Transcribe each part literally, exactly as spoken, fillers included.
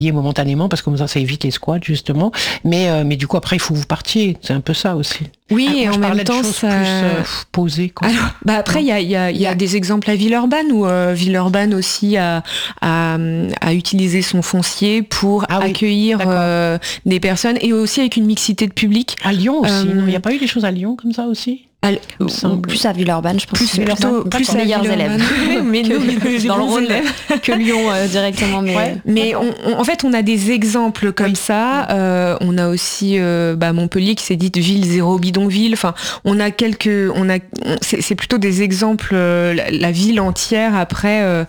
momentanément, parce que comme ça, ça évite les squats, justement. Mais, euh, mais du coup, après, il faut que vous partiez. C'est un peu ça aussi. Oui, ah, et moi, en je même parlais temps, de choses ça... plus euh, posées. Quoi. Alors, bah après, il y a, y, a, y a des exemples à Villeurbanne, où euh, Villeurbanne aussi a, a, a utilisé son foncier pour ah, oui. accueillir euh, des personnes, et aussi avec une mixité de public. À Lyon aussi, euh, il n'y a pas eu des choses à Lyon comme ça aussi? Al- plus à Villeurbanne, je pense. Plus, plutôt, plus à meilleurs élèves. mais nous, que, dans le rôle que Lyon euh, directement. Mais, ouais, mais on, on, en fait, on a des exemples comme oui. ça. Euh, on a aussi euh, bah, Montpellier qui s'est dit ville zéro bidonville. Enfin, on a quelques, on a, on, c'est, c'est plutôt des exemples. Euh, la, la ville entière. Après, euh,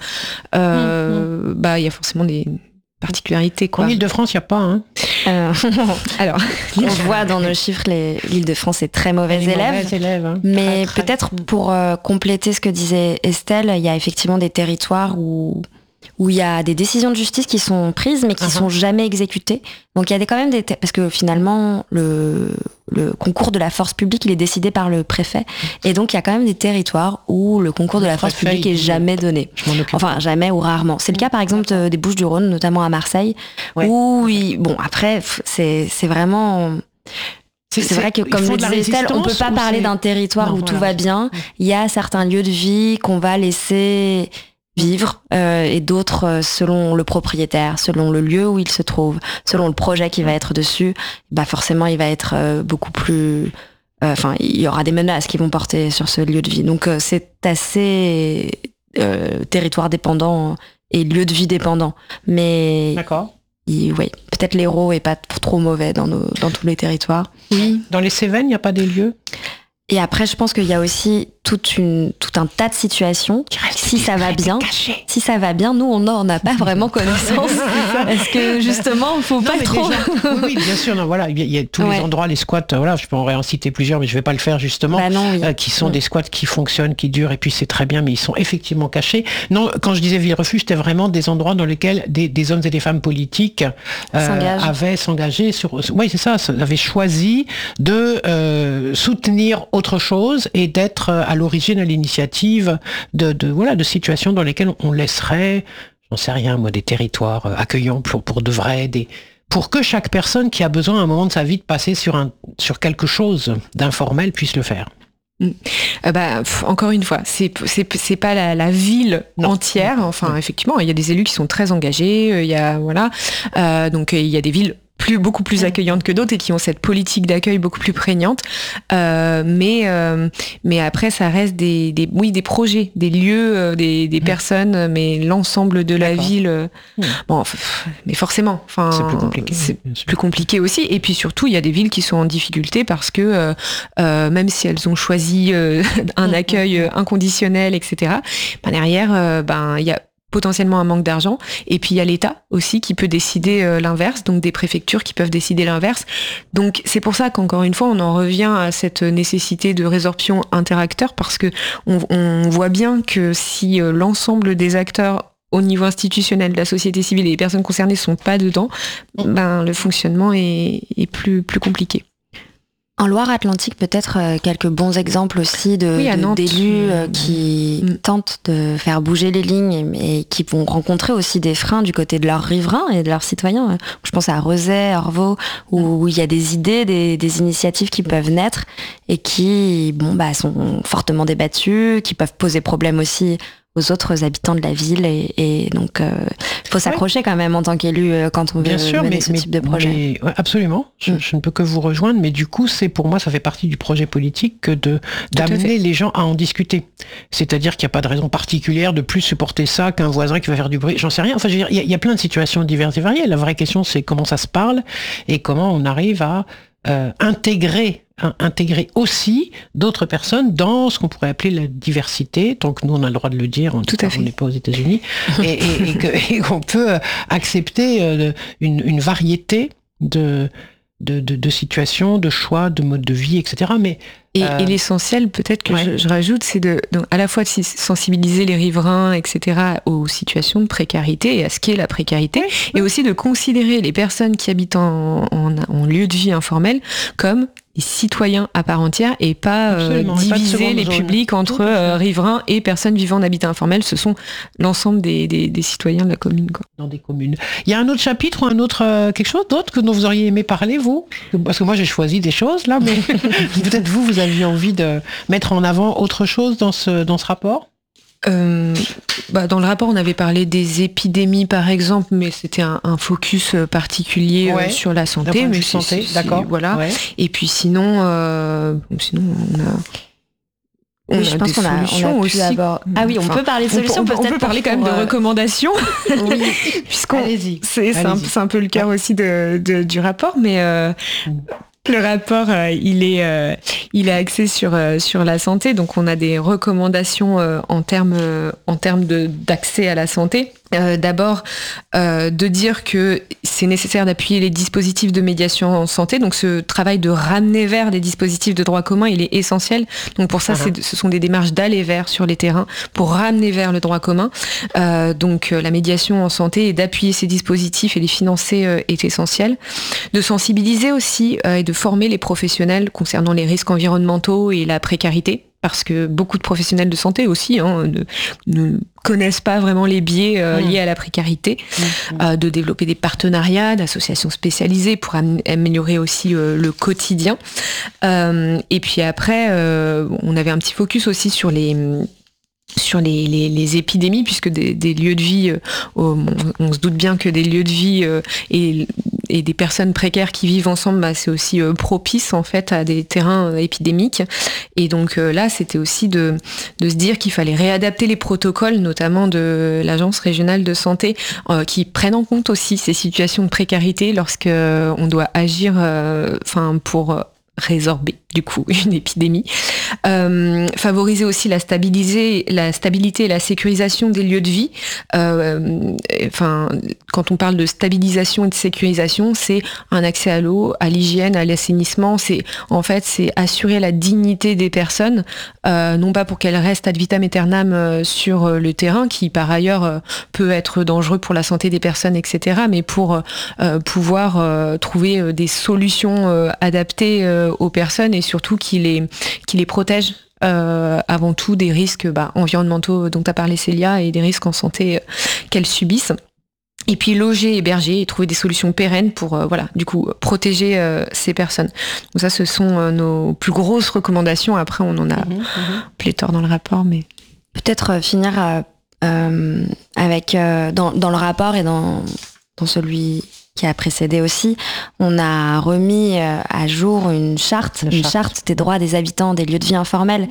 euh, mmh. bah, il y a forcément des particularité, quoi. En Île-de-France, il n'y a pas, hein euh, Alors, on voit dans nos chiffres, les, l'Île-de-France est très mauvais les élèves. Mauvais élèves hein. Mais très, très. peut-être pour euh, compléter ce que disait Estelle, il y a effectivement des territoires où où il y a des décisions de justice qui sont prises mais qui uh-huh. sont jamais exécutées. Donc il y a des, quand même des... Parce que finalement, le, le concours de la force publique, il est décidé par le préfet. Et donc il y a quand même des territoires où le concours de la force préfet, publique est jamais donné. Enfin, jamais ou rarement. C'est le cas par exemple des Bouches-du-Rhône, notamment à Marseille, ouais. où, il... bon, après, c'est, c'est vraiment... C'est, c'est vrai que, comme le disait Estelle, on ne peut pas parler c'est... d'un territoire non, où voilà. tout va bien. Il y a certains lieux de vie qu'on va laisser... vivre euh, et d'autres euh, selon le propriétaire, selon le lieu où il se trouve, selon le projet qui va être dessus, bah forcément il va être euh, beaucoup plus enfin euh, il y aura des menaces qui vont porter sur ce lieu de vie. Donc euh, c'est assez euh, territoire dépendant et lieu de vie dépendant. Mais d'accord. Il, oui, peut-être l'Hérault est pas trop mauvais dans nos dans tous les territoires. Oui. Dans les Cévennes, il n'y a pas des lieux. Et après, je pense qu'il y a aussi toute une, tout un tas de situations. Si ça va bien, si ça va bien, nous, on n'en a pas vraiment connaissance. Parce que justement, il ne faut non, pas trop... Déjà, oui, oui, bien sûr. Non, voilà, il y a tous ouais. les endroits, les squats, voilà, je peux en citer plusieurs, mais je ne vais pas le faire justement, bah non, oui. euh, qui sont ouais. des squats qui fonctionnent, qui durent, et puis c'est très bien, mais ils sont effectivement cachés. Non, quand je disais ville-refuge, c'était vraiment des endroits dans lesquels des, des hommes et des femmes politiques euh, avaient s'engagé sur... Oui, c'est ça, avaient choisi de euh, soutenir autre chose et d'être à l'origine, à l'initiative de, de, voilà, de situations dans lesquelles on laisserait, j'en sais rien, moi, des territoires accueillants pour, pour de vrai, des, pour que chaque personne qui a besoin à un moment de sa vie de passer sur, un, sur quelque chose d'informel puisse le faire. Euh, bah, pff, encore une fois, c'est, c'est, c'est pas la, la ville non. entière. Enfin, non. effectivement, il y a des élus qui sont très engagés. Il y a, voilà, euh, donc il y a des villes plus, beaucoup plus accueillantes que d'autres et qui ont cette politique d'accueil beaucoup plus prégnante. Euh, mais, euh, mais après, ça reste des, des, oui, des projets, des lieux, euh, des, des mmh. personnes, mais l'ensemble de la D'accord. ville. Euh, mmh. Bon, f- mais forcément, enfin, c'est plus compliqué. C'est plus compliqué aussi. Et puis surtout, il y a des villes qui sont en difficulté parce que euh, euh, même si elles ont choisi euh, un accueil euh, inconditionnel, et cetera, ben derrière, euh, ben il y a potentiellement un manque d'argent, et puis il y a l'État aussi qui peut décider euh, l'inverse, donc des préfectures qui peuvent décider l'inverse. Donc c'est pour ça qu'encore une fois, on en revient à cette nécessité de résorption interacteur, parce que on, on voit bien que si euh, l'ensemble des acteurs au niveau institutionnel de la société civile et les personnes concernées sont pas dedans, ben le fonctionnement est, est plus, plus compliqué. En Loire-Atlantique, peut-être euh, quelques bons exemples aussi de, oui, de, d'élus euh, qui mmh. tentent de faire bouger les lignes et, et qui vont rencontrer aussi des freins du côté de leurs riverains et de leurs citoyens. Je pense à Rezet, Orvault, où, où il y a des idées, des, des initiatives qui peuvent naître et qui bon, bah, sont fortement débattues, qui peuvent poser problème aussi aux autres habitants de la ville et, et donc il euh, faut s'accrocher ouais. quand même en tant qu'élu euh, quand on veut Bien sûr, mener mais, ce mais, type de projet. Mais, ouais, absolument, je, mm. je ne peux que vous rejoindre, mais du coup c'est pour moi ça fait partie du projet politique que de d'amener les gens à en discuter. C'est-à-dire qu'il n'y a pas de raison particulière de plus supporter ça qu'un voisin qui va faire du bruit. J'en sais rien. Enfin, je veux dire, il y, a, il y a plein de situations diverses et variées. La vraie question c'est comment ça se parle et comment on arrive à euh, intégrer intégrer aussi d'autres personnes dans ce qu'on pourrait appeler la diversité. Donc nous, on a le droit de le dire, en tout cas, on n'est pas aux États-Unis, et, et, et, que, et qu'on peut accepter euh, une, une variété de, de, de, de situations, de choix, de modes de vie, et cetera. Mais Et, euh, et l'essentiel, peut-être que ouais. je, je rajoute, c'est de, donc, à la fois de sensibiliser les riverains, et cetera, aux situations de précarité et à ce qu'est la précarité, ouais. et aussi de considérer les personnes qui habitent en, en, en lieu de vie informel comme des citoyens à part entière et pas euh, diviser pas les zone. publics entre euh, riverains et personnes vivant en habitat informel. Ce sont l'ensemble des, des, des citoyens de la commune. Quoi. Dans des communes. Il y a un autre chapitre ou un autre euh, quelque chose d'autre que dont vous auriez aimé parler, vous? Parce que moi j'ai choisi des choses là, mais peut-être vous, vous aviez envie de mettre en avant autre chose dans ce, dans ce rapport? Euh, bah dans le rapport, on avait parlé des épidémies, par exemple, mais c'était un, un focus particulier ouais. euh, sur la santé. Mais santé, c'est, d'accord. C'est, voilà. Ouais. Et puis sinon, euh, sinon on a. On oui, a je pense qu'on a, on a pu aussi. Avoir... Ah oui, on enfin, peut parler de solutions. On peut, on peut parler quand même euh... de recommandations, oui. puisqu'on Allez-y. C'est, c'est, Allez-y. Un, c'est un peu le cœur aussi de, de, du rapport, mais. Euh, mm. Le rapport, euh, il est, euh, il est axé sur euh, sur la santé, donc on a des recommandations euh, en termes euh, en termes de d'accès à la santé. Euh, d'abord, euh, de dire que c'est nécessaire d'appuyer les dispositifs de médiation en santé. Donc, ce travail de ramener vers les dispositifs de droit commun, il est essentiel. Donc, pour ça, uh-huh. c'est, ce sont des démarches d'aller vers sur les terrains pour ramener vers le droit commun. Euh, donc, euh, la médiation en santé et d'appuyer ces dispositifs et les financer euh, est essentiel. De sensibiliser aussi euh, et de former les professionnels concernant les risques environnementaux et la précarité. Parce que beaucoup de professionnels de santé aussi hein, ne, ne connaissent pas vraiment les biais euh, mmh. liés à la précarité, mmh. euh, de développer des partenariats d'associations spécialisées pour am- améliorer aussi euh, le quotidien. Euh, et puis après, euh, on avait un petit focus aussi sur les sur les, les, les épidémies, puisque des, des lieux de vie, euh, on, on se doute bien que des lieux de vie euh, et, et des personnes précaires qui vivent ensemble, bah, c'est aussi euh, propice en fait à des terrains euh, épidémiques. Et donc euh, là, c'était aussi de, de se dire qu'il fallait réadapter les protocoles, notamment de l'Agence régionale de santé, euh, qui prennent en compte aussi ces situations de précarité lorsque euh, on doit agir, enfin euh, pour euh, résorber du coup une épidémie. Euh, favoriser aussi la, stabiliser, la stabilité et la sécurisation des lieux de vie. Euh, enfin, quand on parle de stabilisation et de sécurisation, c'est un accès à l'eau, à l'hygiène, à l'assainissement. C'est en fait c'est assurer la dignité des personnes, euh, non pas pour qu'elles restent ad vitam aeternam sur le terrain, qui par ailleurs peut être dangereux pour la santé des personnes, et cetera. Mais pour euh, pouvoir euh, trouver des solutions euh, adaptées euh, aux personnes et surtout qui les qui les protège euh, avant tout des risques bah, environnementaux dont a parlé Célia et des risques en santé euh, qu'elles subissent. Et puis loger, héberger et trouver des solutions pérennes pour euh, voilà du coup protéger euh, ces personnes. Donc ça, ce sont euh, nos plus grosses recommandations. Après, on en a mmh, mmh. pléthore dans le rapport, mais peut-être euh, finir euh, euh, avec euh, dans, dans le rapport et dans dans celui qui a précédé aussi, on a remis à jour une charte, une charte. charte des droits des habitants des lieux de vie informels.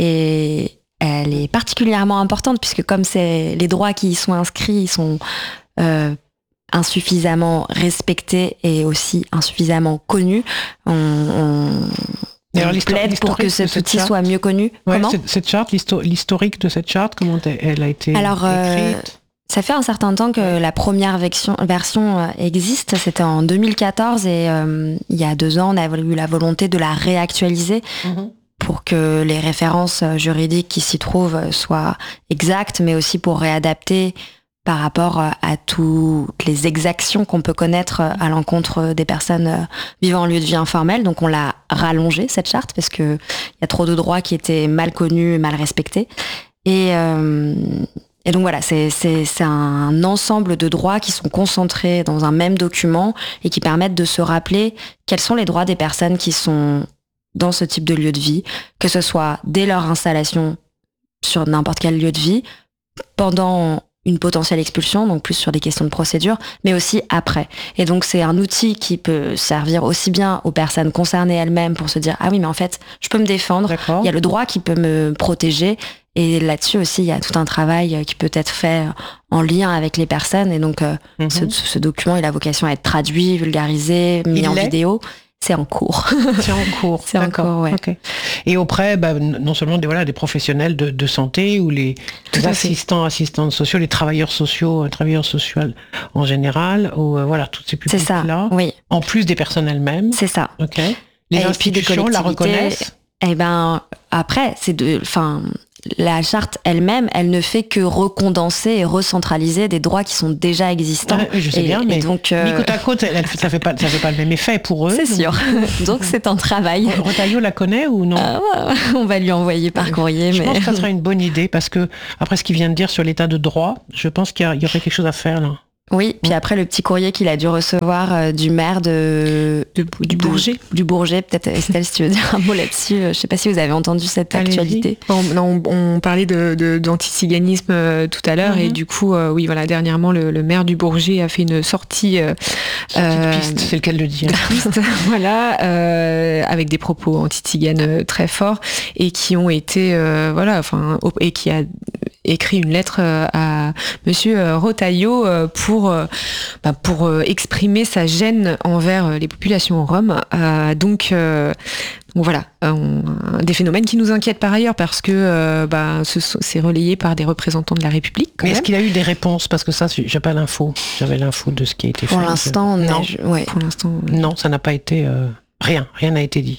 Et elle est particulièrement importante puisque comme c'est les droits qui y sont inscrits, ils sont euh, insuffisamment respectés et aussi insuffisamment connus. On, on, on plaide pour que cet outil charte, soit mieux connu. Ouais, comment cette, cette charte, l'historique de cette charte, comment elle a été Alors, écrite euh, ça fait un certain temps que la première version, version existe, c'était en deux mille quatorze et euh, il y a deux ans, on a eu la volonté de la réactualiser mmh. pour que les références juridiques qui s'y trouvent soient exactes, mais aussi pour réadapter par rapport à toutes les exactions qu'on peut connaître à l'encontre des personnes vivant en lieu de vie informel. Donc on l'a rallongée, cette charte, parce qu'il y a trop de droits qui étaient mal connus, mal respectés. Et... Euh, Et donc voilà, c'est, c'est, c'est un ensemble de droits qui sont concentrés dans un même document et qui permettent de se rappeler quels sont les droits des personnes qui sont dans ce type de lieu de vie, que ce soit dès leur installation sur n'importe quel lieu de vie, pendant une potentielle expulsion, donc plus sur des questions de procédure, mais aussi après. Et donc c'est un outil qui peut servir aussi bien aux personnes concernées elles-mêmes pour se dire « Ah oui, mais en fait, je peux me défendre, D'accord. il y a le droit qui peut me protéger ». Et là-dessus aussi, il y a tout un travail qui peut être fait en lien avec les personnes. Et donc, euh, mm-hmm. ce, ce document, il a vocation à être traduit, vulgarisé, mis il en l'est. vidéo. C'est en cours. C'est en cours. C'est D'accord. en cours, ouais. Okay. Et auprès, bah, non seulement des, voilà, des professionnels de, de santé ou les, les assistants, assistantes sociaux, les travailleurs sociaux, travailleurs sociaux en général, ou euh, voilà, toutes ces publics-là. C'est ça, oui. En plus des personnes elles-mêmes. C'est ça. Okay. Les et institutions la reconnaissent. Eh ben, après, c'est de, enfin, la charte elle-même, elle ne fait que recondenser et recentraliser des droits qui sont déjà existants. Ah, je sais et, bien, mais donc, euh... mis côte à côte, elle, ça fait pas, ça fait pas le même effet pour eux. C'est donc... sûr. Donc c'est un travail. Retailleau la connaît ou non? euh, On va lui envoyer par courrier. Je mais... pense que ça serait une bonne idée parce que après ce qu'il vient de dire sur l'état de droit, je pense qu'il y, a, il y aurait quelque chose à faire là. Oui, puis après le petit courrier qu'il a dû recevoir euh, du maire de, de du Bourget. De, du Bourget, peut-être Estelle, si tu veux dire un mot là-dessus. Je ne sais pas si vous avez entendu cette Allez-y. actualité. On, on, on parlait de, de, d'antiziganisme euh, tout à l'heure, mm-hmm. et du coup, euh, oui, voilà, dernièrement, le, le maire du Bourget a fait une sortie. Euh, sortie de piste, c'est le cas de le dire. De piste, voilà, euh, avec des propos anti-tziganes très forts et qui ont été, euh, voilà, enfin, et qui a écrit une lettre à Monsieur Retailleau pour bah pour exprimer sa gêne envers les populations roms. Euh, donc, euh, donc voilà, on, des phénomènes qui nous inquiètent par ailleurs parce que euh, bah, ce, c'est relayé par des représentants de la République. Mais est-ce qu'il a eu des réponses? Parce que ça, j'ai pas l'info. J'avais l'info de ce qui a été pour fait. L'instant, non. A, ouais. Pour l'instant, non, ça n'a pas été euh, rien. Rien n'a été dit.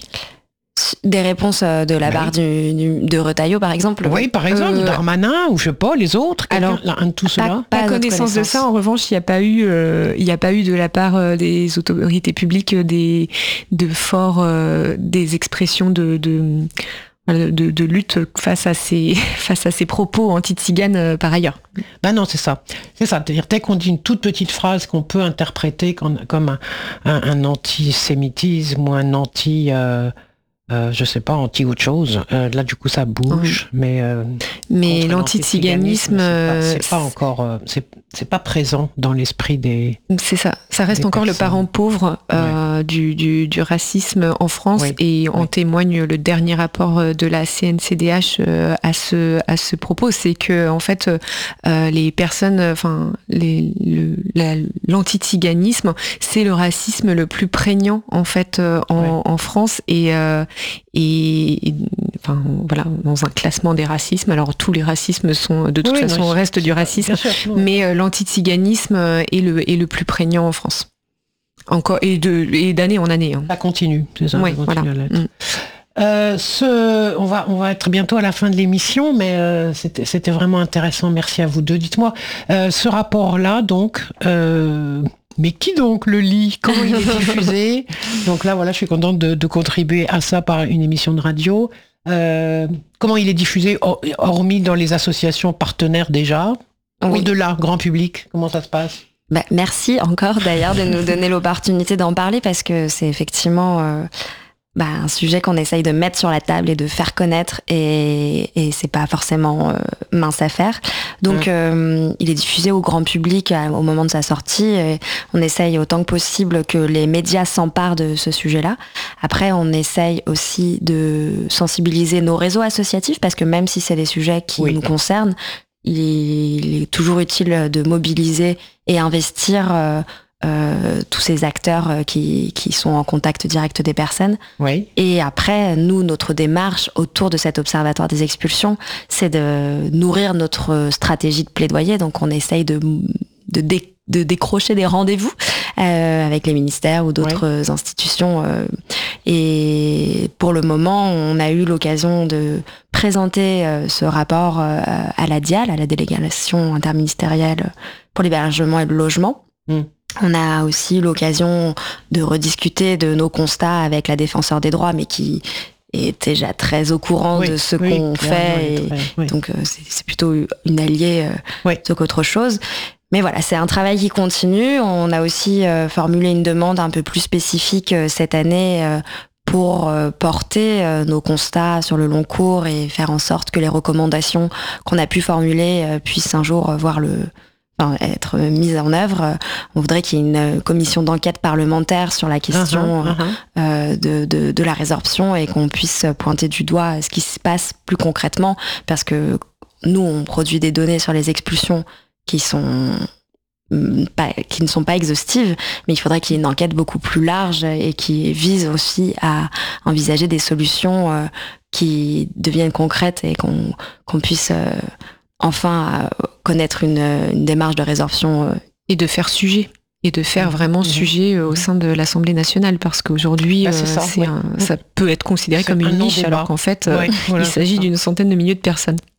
Des réponses de la barre oui. du, du, de Retailleau, par exemple. Oui, par exemple, euh, Darmanin ou je sais pas, les autres. Alors, un de tout cela. Pas, pas connaissance, connaissance de ça. En revanche, il n'y a pas eu, euh, il n'y a pas eu de la part des autorités publiques des de forts euh, des expressions de, de De, de lutte face à ces face à ces propos anti-tziganes euh, par ailleurs. Ben non, c'est ça. C'est ça. C'est-à-dire dès qu'on dit une toute petite phrase qu'on peut interpréter comme, comme un, un, un antisémitisme ou un anti... Euh, Euh, je sais pas, anti autre chose. Euh, là, du coup, ça bouge, mmh. mais euh, mais l'anti-tziganisme, c'est pas, c'est pas encore, euh, c'est, c'est pas présent dans l'esprit des. C'est ça. Ça reste encore personnes. Le parent pauvre euh, ouais. du, du, du racisme en France, oui. et en oui. témoigne le dernier rapport de la C N C D H euh, à ce à ce propos, c'est que en fait, euh, les personnes, enfin, les le, la, l'anti-tziganisme, c'est le racisme le plus prégnant en fait euh, en, ouais. en France et euh, Et, et enfin voilà, dans un classement des racismes, alors tous les racismes sont de toute oui, façon non, restent du racisme, sûr, mais euh, l'antiziganisme est le est le plus prégnant en France. Encore et de et d'année en année. Hein. Ça continue, c'est ça. Oui, ça voilà. Mm. Euh, ce, on va on va être bientôt à la fin de l'émission, mais euh, c'était c'était vraiment intéressant. Merci à vous deux. Dites-moi, euh, ce rapport-là, donc. Euh, Mais qui donc le lit? Comment il est diffusé? Donc là, voilà, je suis contente de, de contribuer à ça par une émission de radio. Euh, comment il est diffusé, hormis dans les associations partenaires déjà? Oui. Au-delà, grand public, comment ça se passe? Bah, merci encore d'ailleurs de nous donner l'opportunité d'en parler parce que c'est effectivement... Euh... Bah, un sujet qu'on essaye de mettre sur la table et de faire connaître et, et c'est pas forcément euh, mince à faire. Donc, ouais. euh, il est diffusé au grand public à, au moment de sa sortie. Et on essaye autant que possible que les médias s'emparent de ce sujet-là. Après, on essaye aussi de sensibiliser nos réseaux associatifs parce que même si c'est des sujets qui oui. nous concernent, il est, il est toujours utile de mobiliser et investir euh, Euh, tous ces acteurs euh, qui, qui sont en contact direct des personnes. Oui. Et après, nous, notre démarche autour de cet observatoire des expulsions, c'est de nourrir notre stratégie de plaidoyer. Donc, on essaye de, de, dé, de décrocher des rendez-vous euh, avec les ministères ou d'autres oui. institutions. Euh, et pour le moment, on a eu l'occasion de présenter euh, ce rapport euh, à la D I A L, à la délégation interministérielle pour l'hébergement et le logement. Mm. On a aussi l'occasion de rediscuter de nos constats avec la défenseure des droits, mais qui est déjà très au courant oui, de ce oui, qu'on fait. Et très, oui. Donc, c'est, c'est plutôt une alliée euh, oui. plutôt qu'autre chose. Mais voilà, c'est un travail qui continue. On a aussi euh, formulé une demande un peu plus spécifique euh, cette année euh, pour euh, porter euh, nos constats sur le long cours et faire en sorte que les recommandations qu'on a pu formuler euh, puissent un jour euh, voir le... Enfin, être mise en œuvre. On voudrait qu'il y ait une commission d'enquête parlementaire sur la question uh-huh, uh-huh. Euh, de, de, de la résorption et qu'on puisse pointer du doigt ce qui se passe plus concrètement parce que nous, on produit des données sur les expulsions qui sont pas, qui ne sont pas exhaustives, mais il faudrait qu'il y ait une enquête beaucoup plus large et qui vise aussi à envisager des solutions euh, qui deviennent concrètes et qu'on, qu'on puisse euh, enfin connaître une, une démarche de résorption. Et de faire sujet. Et de faire vraiment mmh. sujet au sein de l'Assemblée nationale, parce qu'aujourd'hui, bah, c'est ça, euh, c'est ouais. un, ça peut être considéré c'est comme une niche, alors qu'en fait, ouais, euh, voilà, il s'agit d'une centaine de milliers de personnes.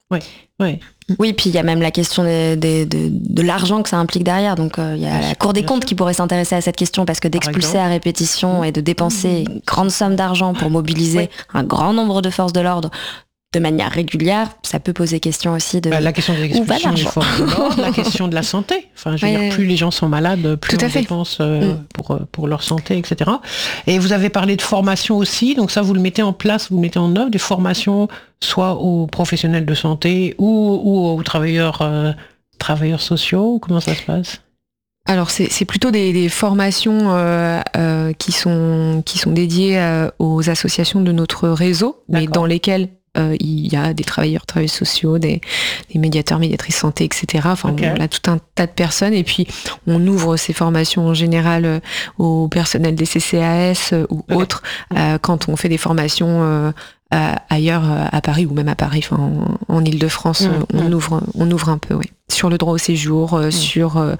Oui, oui. Oui, puis il y a même la question des, des, de, de l'argent que ça implique derrière. Donc il euh, y a bien la Cour des comptes sûr. Qui pourrait s'intéresser à cette question parce que d'expulser à répétition mmh. et de dépenser une grande somme d'argent pour mobiliser oui. un grand nombre de forces de l'ordre de manière régulière, ça peut poser question aussi de... Bah, la question de l'expulsion des forces de l'ordre, la question de la santé. Enfin, je veux oui, dire, plus les gens sont malades, plus on dépense euh, mmh. pour, pour leur santé, et cetera. Et vous avez parlé de formation aussi, donc ça, vous le mettez en place, vous le mettez en œuvre, des formations soit aux professionnels de santé ou, ou aux travailleurs, euh, travailleurs sociaux. Comment ça se passe ? Alors c'est, c'est plutôt des, des formations euh, euh, qui sont qui sont dédiées euh, aux associations de notre réseau, D'accord. mais dans lesquelles euh, il y a des travailleurs, travailleurs sociaux, des, des médiateurs, médiatrices santé, et cetera. Enfin, okay. on a tout un tas de personnes et puis on ouvre ces formations en général euh, au personnel des C C A S euh, ou okay. autres euh, quand on fait des formations euh, ailleurs à Paris ou même à Paris, enfin en, en Île-de-France, mmh, on mmh. ouvre on ouvre un peu, oui, sur le droit au séjour, euh, mmh. sur euh,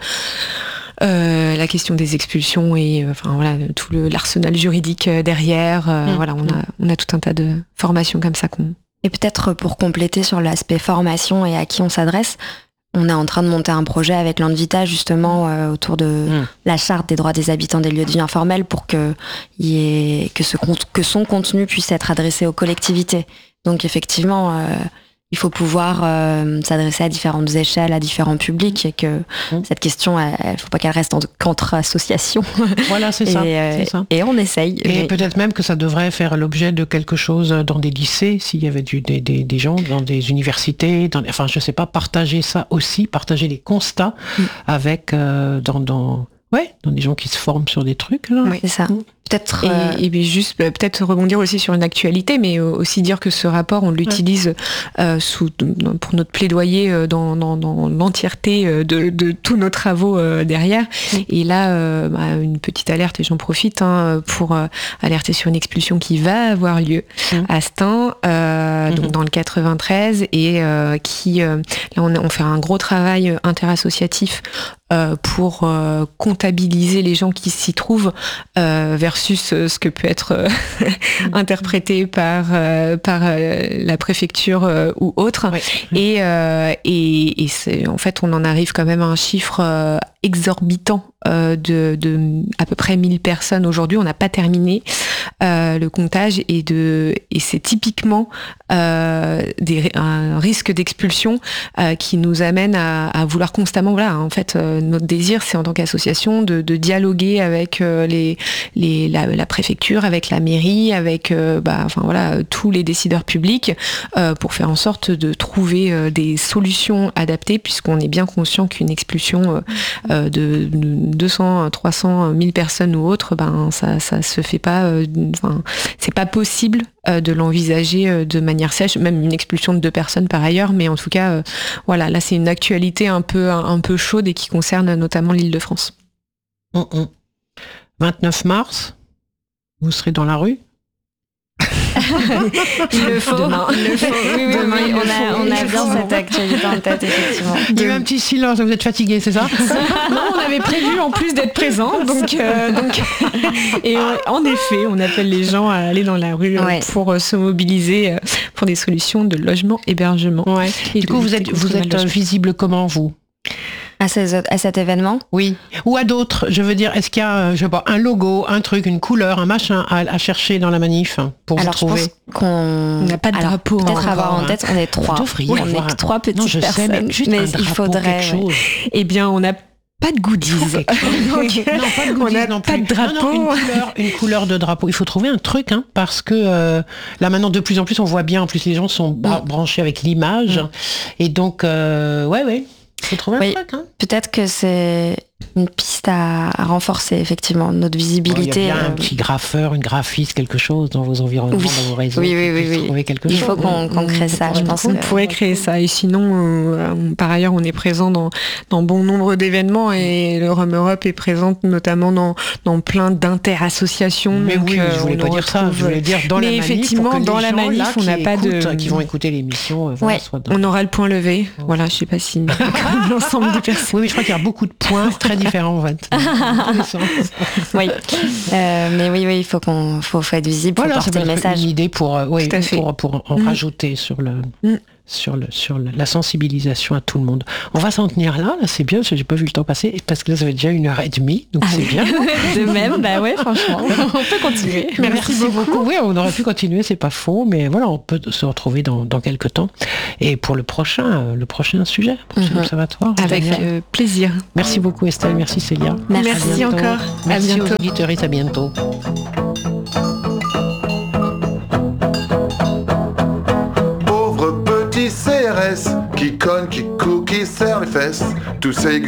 Euh, la question des expulsions et euh, enfin voilà tout le, l'arsenal juridique derrière. Euh, mmh. Voilà, on a on a tout un tas de formations comme ça qu'on. Et peut-être pour compléter sur l'aspect formation et à qui on s'adresse, on est en train de monter un projet avec l'Anvita justement euh, autour de mmh. la charte des droits des habitants des lieux de vie informels pour que y ait, que ce que son contenu puisse être adressé aux collectivités. Donc effectivement. Euh, Il faut pouvoir euh, s'adresser à différentes échelles, à différents publics, et que mmh. cette question, il ne faut pas qu'elle reste qu'entre associations. Voilà, c'est, et, ça, euh, c'est ça. Et on essaye. Et mais... peut-être même que ça devrait faire l'objet de quelque chose dans des lycées, s'il y avait du, des, des, des gens, dans des universités, dans, enfin, je ne sais pas, partager ça aussi, partager les constats mmh. avec, euh, dans, dans, ouais, dans des gens qui se forment sur des trucs. Là. Oui, c'est ça. Peut-être, et, euh... et puis juste peut-être rebondir aussi sur une actualité, mais aussi dire que ce rapport, on l'utilise ouais. euh, sous, pour notre plaidoyer dans, dans, dans l'entièreté de, de tous nos travaux euh, derrière. Oui. Et là, euh, bah, une petite alerte, et j'en profite hein, pour euh, alerter sur une expulsion qui va avoir lieu mmh. à Stein, euh, mmh. donc dans le quatre-vingt-treize, et euh, qui, euh, là, on, on fait un gros travail interassociatif euh, pour euh, comptabiliser les gens qui s'y trouvent euh, vers versus ce que peut être euh, interprété par euh, par euh, la préfecture euh, ou autre. Oui. Et euh, et, et c'est, en fait, on en arrive quand même à un chiffre euh, exorbitant euh, de, de à peu près mille personnes aujourd'hui. On n'a pas terminé euh, le comptage et de et c'est typiquement euh, des, un risque d'expulsion euh, qui nous amène à, à vouloir constamment, voilà, en fait, euh, notre désir, c'est en tant qu'association de, de dialoguer avec euh, les les La, la préfecture, avec la mairie, avec euh, bah, enfin voilà tous les décideurs publics euh, pour faire en sorte de trouver euh, des solutions adaptées, puisqu'on est bien conscient qu'une expulsion euh, de deux cents, trois cents, mille personnes ou autres, ben ça ça se fait pas, euh, enfin c'est pas possible euh, de l'envisager euh, de manière sèche, même une expulsion de deux personnes par ailleurs, mais en tout cas euh, voilà, là c'est une actualité un peu un, un peu chaude et qui concerne notamment l'Île-de-France. Mmh. vingt-neuf mars, vous serez dans la rue. Il le faut. Demain. Il le faut. Oui, oui, Demain, oui, on, a, on a bien cette actualité en tête, effectivement. Il y a eu un petit silence, vous êtes fatigué, c'est ça? Non, on avait prévu en plus d'être présents, donc, euh, donc... Et euh, en effet, on appelle les gens à aller dans la rue ouais. pour euh, se mobiliser euh, pour des solutions de logement, hébergement. Ouais. Et du coup, vous êtes, vous êtes visible comment, vous? À, ces, à cet événement? Oui. Ou à d'autres. Je veux dire, est-ce qu'il y a, je sais pas, un logo, un truc, une couleur, un machin à, à chercher dans la manif pour Alors, vous trouver? Je pense qu'on n'a pas de Alors, drapeau. Peut-être avoir en tête, on est trois. Oui, on est avoir... trois petites non, je personnes. sais, mais juste mais un drapeau, il faudrait. Quelque chose. Eh bien, on a pas de goodies. Donc, non, pas de goodies on non plus. Pas de drapeau. Non, non, une, couleur, une couleur de drapeau. Il faut trouver un truc, hein, parce que euh, là maintenant de plus en plus on voit bien. En plus les gens sont bra- mm. branchés avec l'image, mm. et donc euh, ouais, ouais. Il faut trouver un oui, truc. Hein. Peut-être que c'est une piste à, à renforcer effectivement notre visibilité. Il y a bien euh... un petit graffeur, une graphiste, quelque chose dans vos environnements, oui. dans vos réseaux. Oui, oui, oui, oui. Trouver quelque Il chose. faut qu'on, qu'on crée ça. On, je pense on que... pourrait créer ça. Et sinon, euh, par ailleurs, on est présent dans, dans bon nombre d'événements et le Rome Europe est présente notamment dans, dans plein d'inter-associations. Mais donc, oui, euh, je voulais pas dire ça. Je voulais dire dans mais la manif. effectivement, pour que dans les la gens, manif, là, on n'a pas écoutent, de. Qui vont écouter l'émission. Euh, voilà, ouais. soit dans... On aura le point levé. Oh. Voilà, je sais pas si l'ensemble des personnes. Oui, mais je crois qu'il y a beaucoup de points très différents en fait. Oui, euh, mais oui, oui, il faut qu'on, faut, faut être visible, voilà, faut porter le message. Une idée pour, euh, oui, pour, pour en mm. rajouter sur le, mm. sur, le, sur le, la sensibilisation à tout le monde. On va s'en tenir là, là c'est bien, parce que j'ai pas vu le temps passer, parce que là ça fait déjà une heure et demie, donc ah c'est oui. bien. De même, bah ouais, franchement, on peut continuer. Merci, Merci beaucoup. beaucoup. Oui, on aurait pu continuer, c'est pas faux, mais voilà, on peut se retrouver dans, dans quelques temps. Et pour le prochain, euh, le prochain sujet, le prochain mm-hmm. observatoire. Avec euh, plaisir. Merci beaucoup Estelle, merci Célia. Merci, merci encore. Merci à bientôt. aux auditeurs, à bientôt. Pauvre petit C R S qui cogne, qui court, qui serre les fesses, tous ces